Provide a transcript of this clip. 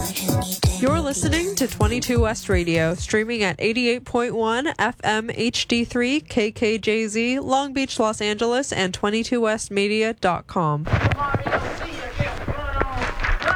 You're listening to 22 West Radio, streaming at 88.1 FM HD3 KKJZ, Long Beach, Los Angeles, and 22westmedia.com.